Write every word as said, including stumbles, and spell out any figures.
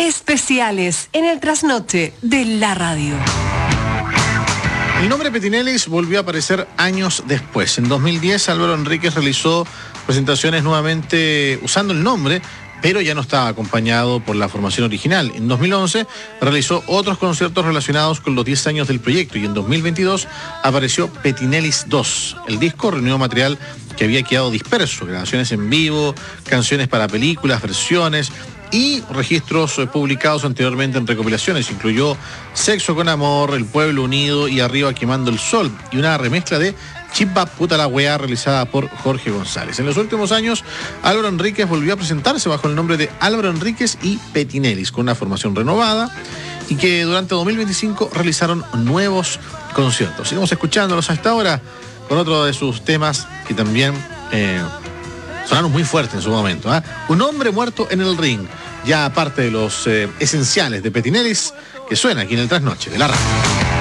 Especiales en el trasnoche de la radio. El nombre Petinelis volvió a aparecer años después. En dos mil diez, Álvaro Enríquez realizó presentaciones nuevamente usando el nombre, pero ya no estaba acompañado por la formación original. En dos mil once realizó otros conciertos relacionados con los diez años del proyecto y en dos mil veintidós apareció Petinelis dos. El disco reunió material que había quedado disperso, grabaciones en vivo, canciones para películas, versiones y registros publicados anteriormente en recopilaciones. Incluyó Sexo con Amor, El Pueblo Unido y Arriba Quemando el Sol, y una remezcla de Chimba Puta la Weá realizada por Jorge González. En los últimos años, Álvaro Enríquez volvió a presentarse bajo el nombre de Álvaro Enríquez y Petinelis, con una formación renovada, y que durante dos mil veinticinco realizaron nuevos conciertos. Sigamos escuchándolos hasta ahora con otro de sus temas que también eh, sonaron muy fuertes en su momento. ¿eh? Un hombre muerto en el ring, ya aparte de los eh, esenciales de Petinelis, que suena aquí en el Trasnoche de la radio.